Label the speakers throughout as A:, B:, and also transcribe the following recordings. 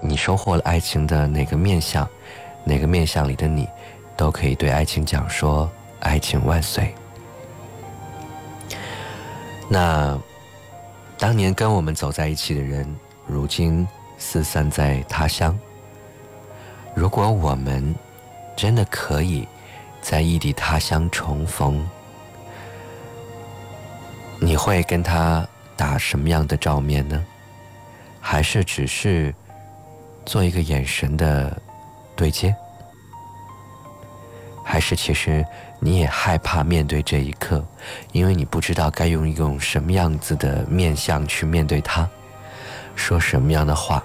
A: 你收获了爱情的哪个面向，哪个面向里的你都可以对爱情讲说爱情万岁。那当年跟我们走在一起的人，如今四散在他乡。如果我们真的可以在异地他乡重逢，你会跟他打什么样的照面呢？还是只是做一个眼神的对接？还是其实你也害怕面对这一刻，因为你不知道该用一种什么样子的面向去面对他，说什么样的话。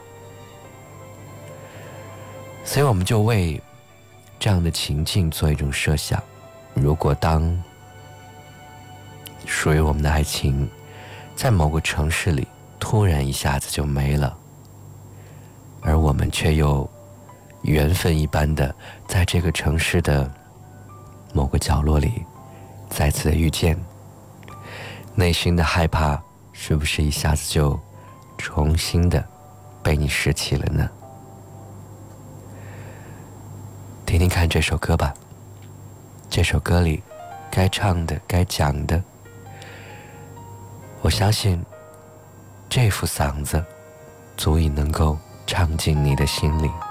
A: 所以我们就为这样的情境做一种设想，如果当属于我们的爱情在某个城市里突然一下子就没了，而我们却又缘分一般的在这个城市的某个角落里再次的遇见，内心的害怕是不是一下子就重新的被你拾起了呢？听听看这首歌吧，这首歌里该唱的该讲的，我相信这副嗓子足以能够唱进你的心里。